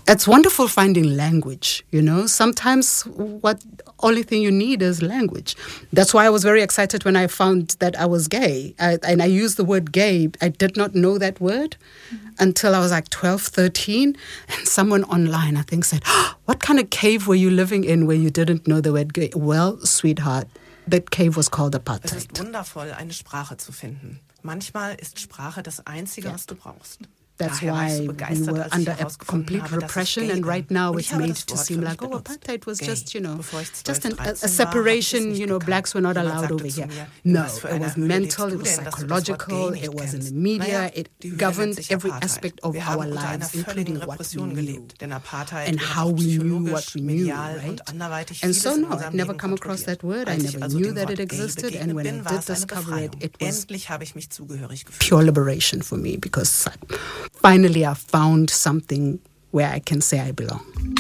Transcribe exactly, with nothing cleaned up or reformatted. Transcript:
It's wonderful finding language, you know. Sometimes what only thing you need is language. That's why I was very excited when I found that I was gay. I, and I used the word gay. I did not know that word mm-hmm. until I was like twelve, thirteen. And someone online, I think, said, oh, what kind of cave were you living in where you didn't know the word gay? Well, sweetheart, that cave was called apartheid. Es ist wundervoll, eine Sprache zu finden. Manchmal ist Sprache das Einzige, yeah. was du brauchst. That's why we were under a complete repression, and right now it's made to seem like, oh, apartheid was just, you know, just an, a, a separation, you know, blacks were not allowed over here. No, it was mental, it was psychological, it was in the media, it governed every aspect of our lives, including what we knew and how we knew what we knew, right? And so, no, I'd never come across that word, I never knew that it existed, and when I did discover it, it was pure liberation for me, because finally I found something where I can say I belong.